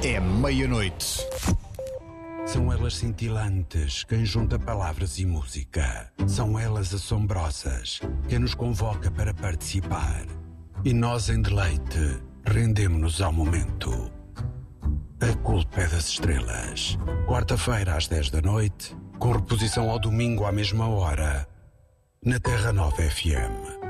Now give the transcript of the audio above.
É meia-noite. São elas cintilantes, quem junta palavras e música. São elas assombrosas, quem nos convoca para participar. E nós, em deleite, rendemo-nos ao momento. A culpa é das estrelas. Quarta-feira, às 10 da noite, com reposição ao domingo à mesma hora, na Terra Nova FM.